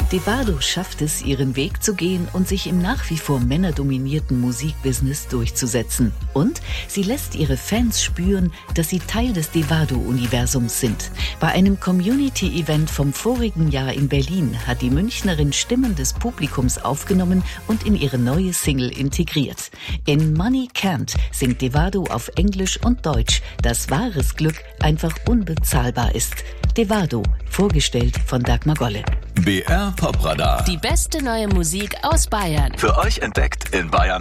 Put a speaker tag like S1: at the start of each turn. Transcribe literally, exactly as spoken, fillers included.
S1: Devado schafft es, ihren Weg zu gehen und sich im nach wie vor männerdominierten Musikbusiness durchzusetzen. Und sie lässt ihre Fans spüren, dass sie Teil des Devado-Universums sind. Bei einem Community-Event vom vorigen Jahr in Berlin hat die Münchnerin Stimmen des Publikums aufgenommen und in ihre neue Single integriert. In Money Can't singt Devado auf Englisch und Deutsch, dass wahres Glück einfach unbezahlbar ist. Devado, vorgestellt von Dagmar Golle.
S2: B R Popradar.
S3: Die beste neue Musik aus Bayern.
S2: Für euch entdeckt in Bayern.